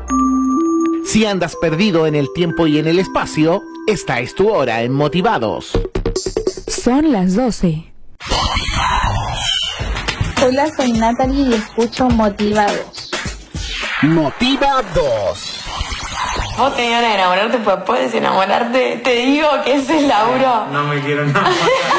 Si andas perdido en el tiempo y en el espacio, esta es tu hora en Motivados. Son las 12. Hola, soy Natalie y escucho Motivados. Motivados. Vos tenías ganas de enamorarte, pues puedes enamorarte. Te digo que ese es Lauro. No me quiero enamorar.